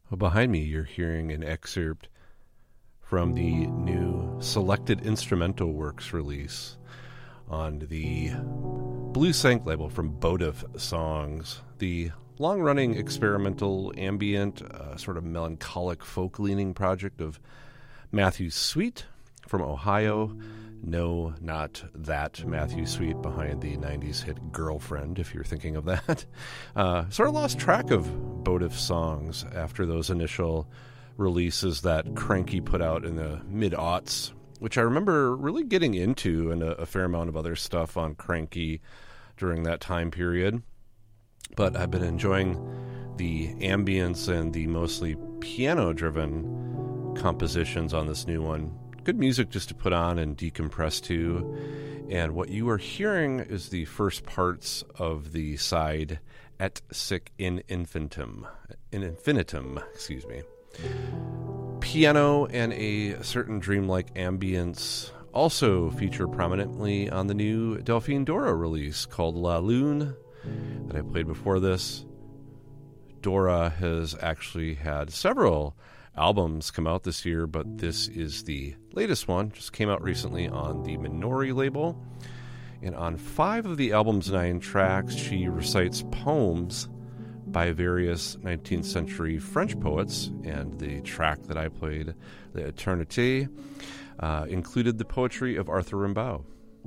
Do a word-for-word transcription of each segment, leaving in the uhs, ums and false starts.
Well, behind me, you're hearing an excerpt from the new Selected Instrumental Works release on the Blue Sank label from Bodif Songs, the long-running experimental, ambient, uh, sort of melancholic, folk-leaning project of Matthew Sweet from Ohio. No, not that Matthew Sweet behind the nineties hit Girlfriend, if you're thinking of that. Uh, sort of lost track of Bodif Songs after those initial releases that Cranky put out in the mid-aughts, which I remember really getting into, and a, a fair amount of other stuff on Cranky during that time period. But I've been enjoying the ambience and the mostly piano-driven compositions on this new one. Good music just to put on and decompress to. And what you are hearing is the first parts of the side Et Sic in Infinitum. In Infinitum, excuse me. Piano and a certain dreamlike ambience also feature prominently on the new Delphine Dora release called La Lune that I played before this. Dora has actually had several albums come out this year, but this is the latest one. Just came out recently on the Minori label. And on five of the album's nine tracks, she recites poems by various nineteenth century French poets. And the track that I played, the Eternité, uh, included the poetry of Arthur Rimbaud.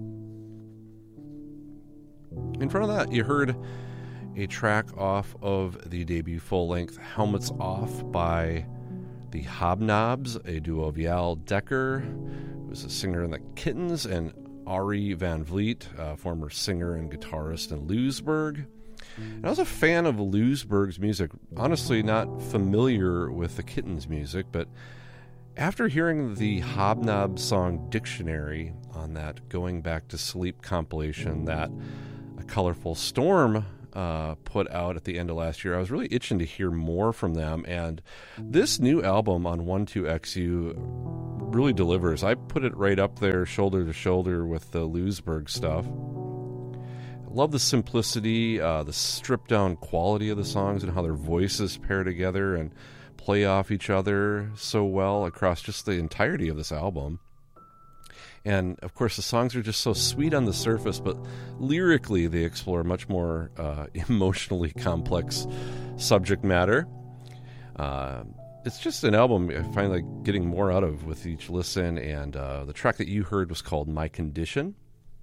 In front of that, you heard a track off of the debut full-length Helmets Off by the Hobnobs, a duo of Yael Decker, who was a singer in the Kittens, and Ari Van Vliet, a former singer and guitarist in Lewisburg. And I was a fan of Lewisburg's music, honestly not familiar with the Kittens' music, but after hearing the Hobnob song Dictionary on that Going Back to Sleep compilation that A Colorful Storm Uh, put out at the end of last year, I was really itching to hear more from them, and this new album on one two X U really delivers. I put it right up there, shoulder to shoulder with the Lewisburg stuff. I love the simplicity, uh, the stripped-down quality of the songs, and how their voices pair together and play off each other so well across just the entirety of this album. And, of course, the songs are just so sweet on the surface, but lyrically they explore much more uh, emotionally complex subject matter. Uh, it's just an album I find like getting more out of with each listen, and uh, the track that you heard was called My Condition.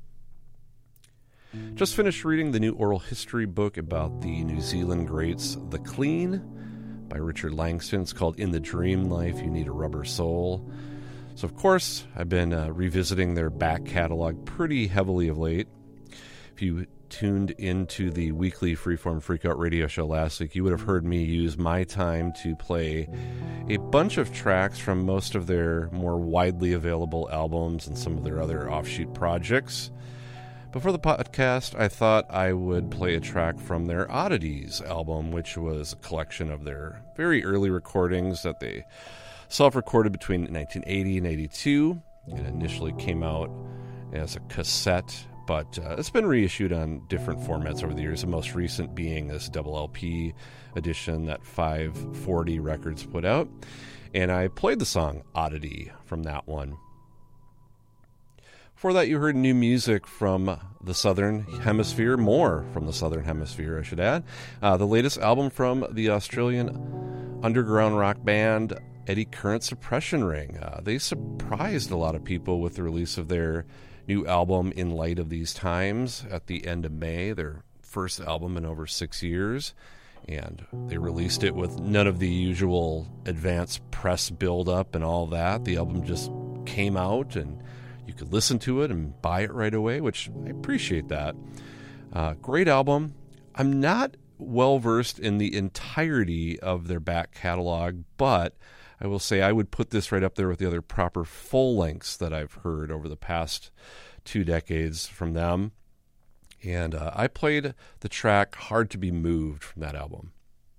Just finished reading the new oral history book about the New Zealand greats The Clean by Richard Langston. It's called In the Dream Life, You Need a Rubber Soul. So, of course, I've been uh, revisiting their back catalog pretty heavily of late. If you tuned into the weekly Freeform Freakout radio show last week, you would have heard me use my time to play a bunch of tracks from most of their more widely available albums and some of their other offshoot projects. Before the podcast, I thought I would play a track from their Oddities album, which was a collection of their very early recordings that they self-recorded between nineteen eighty and eighty-two. It initially came out as a cassette, but uh, it's been reissued on different formats over the years, the most recent being this double L P edition that five forty Records put out. And I played the song Oddity from that one. Before that, you heard new music from the Southern Hemisphere, more from the Southern Hemisphere, I should add. Uh, the latest album from the Australian underground rock band Eddie Current Suppression Ring. Uh, they surprised a lot of people with the release of their new album In Light of These Times at the end of May, their first album in over six years. And they released it with none of the usual advanced press build-up and all that. The album just came out, and you could listen to it and buy it right away, which I appreciate that. Uh, great album. I'm not well-versed in the entirety of their back catalog, but I will say I would put this right up there with the other proper full lengths that I've heard over the past two decades from them. And uh, I played the track Hard to Be Moved from that album.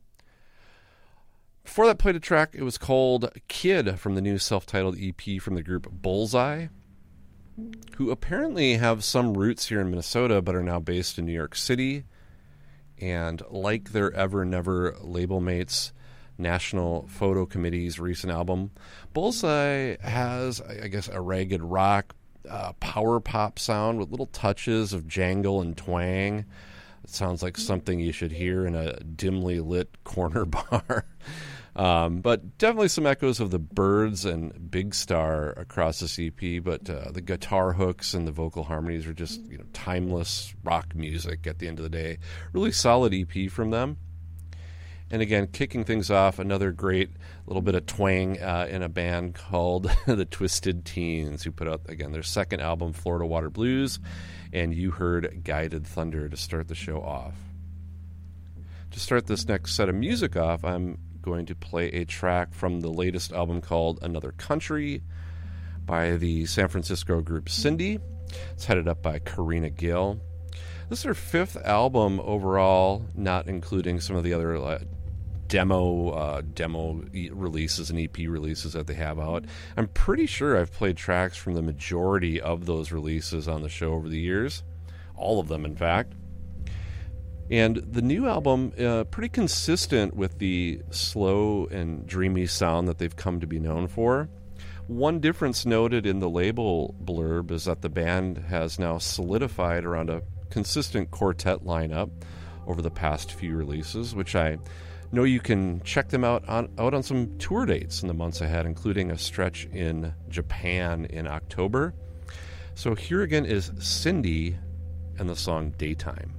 Before that, played a track, it was called Kid from the new self-titled E P from the group Bullseye, who apparently have some roots here in Minnesota but are now based in New York City. And like their Ever Never label mates, National Photo Committee's recent album. Bullseye has, I guess, a ragged rock, uh, power pop sound with little touches of jangle and twang. It sounds like something you should hear in a dimly lit corner bar. Um, but definitely some echoes of the Byrds and Big Star across this E P, but uh, the guitar hooks and the vocal harmonies are just, you know, timeless rock music at the end of the day. Really solid E P from them. And again, kicking things off, another great little bit of twang uh, in a band called the Twisted Teens, who put out, again, their second album, Florida Water Blues, and you heard Guided Thunder to start the show off. To start this next set of music off, I'm going to play a track from the latest album called Another Country by the San Francisco group Cindy. It's headed up by Karina Gill. This is her fifth album overall, not including some of the other uh, demo uh, demo e- releases and E P releases that they have out. I'm pretty sure I've played tracks from the majority of those releases on the show over the years. All of them, in fact. And the new album, uh, pretty consistent with the slow and dreamy sound that they've come to be known for. One difference noted in the label blurb is that the band has now solidified around a consistent quartet lineup over the past few releases, which I know you can check them out on, out on some tour dates in the months ahead, including a stretch in Japan in October. So here again is Cindy and the song Daytime.